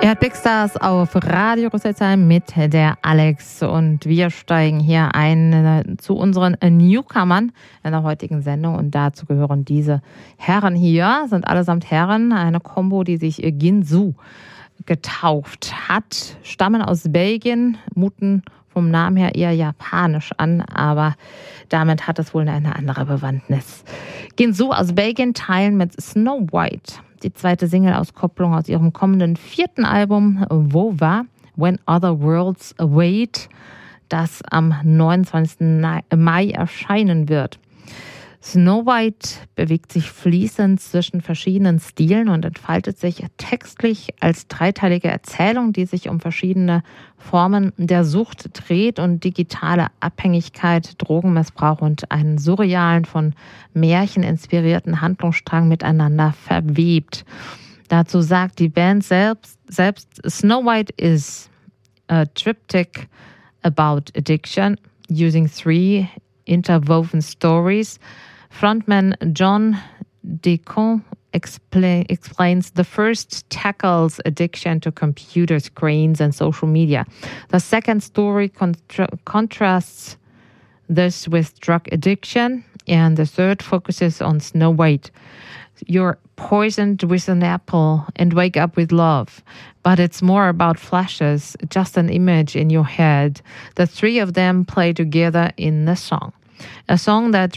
Ihr hört Big Stars auf Radio Rüsselsheim mit der Alex und wir steigen hier ein zu unseren Newcomern in der heutigen Sendung und dazu gehören diese Herren hier, sind allesamt Herren, eine Kombo, die sich Ginsu getauft hat, stammen aus Belgien, muten vom Namen her eher japanisch an, aber damit hat es wohl eine andere Bewandtnis. Ginsu aus Belgien teilen mit Snow White die zweite Single-Auskopplung aus ihrem kommenden 4. Album Wova, When Other Worlds Await, das am 29. Mai erscheinen wird. Snow White bewegt sich fließend zwischen verschiedenen Stilen und entfaltet sich textlich als dreiteilige Erzählung, die sich um verschiedene Formen der Sucht dreht und digitale Abhängigkeit, Drogenmissbrauch und einen surrealen, von Märchen inspirierten Handlungsstrang miteinander verwebt. Dazu sagt die Band selbst Snow White is a triptych about addiction, using 3 interwoven stories. Frontman John Deacon explains the first tackles addiction to computer screens and social media. The second story contrasts this with drug addiction, and the third focuses on Snow White. You're poisoned with an apple and wake up with love, but it's more about flashes, just an image in your head. The 3 of them play together in the song. A song that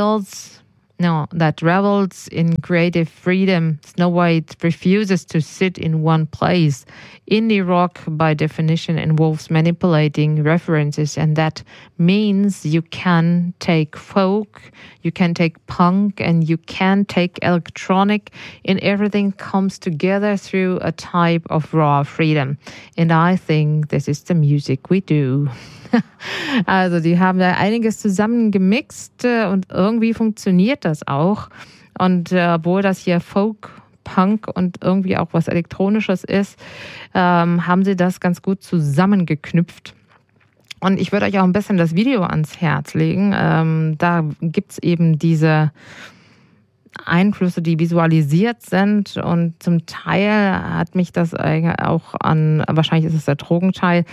revels in creative freedom. Snow White refuses to sit in one place. Indie rock, by definition, involves manipulating references, and that means you can take folk, you can take punk, and you can take electronic, and everything comes together through a type of raw freedom. And I think this is the music we do. Also die haben da einiges zusammen gemixt und irgendwie funktioniert das auch. Und obwohl das hier Folk, Punk und irgendwie auch was Elektronisches ist, haben sie das ganz gut zusammengeknüpft. Und ich würde euch auch ein bisschen das Video ans Herz legen. Da gibt's eben diese Einflüsse, die visualisiert sind, und zum Teil hat mich das auch an, wahrscheinlich ist es der Drogenteil,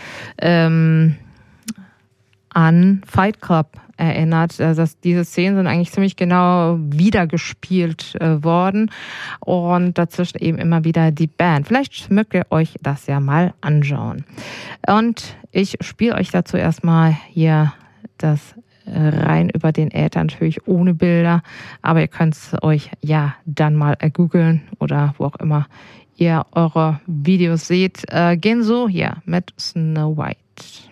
an Fight Club erinnert. Also diese Szenen sind eigentlich ziemlich genau wiedergespielt worden und dazwischen eben immer wieder die Band. Vielleicht mögt ihr euch das ja mal anschauen. Und ich spiele euch dazu erstmal hier das rein über den Äther, natürlich ohne Bilder, aber ihr könnt es euch ja dann mal googeln oder wo auch immer ihr eure Videos seht. Ginsu hier mit Snow White.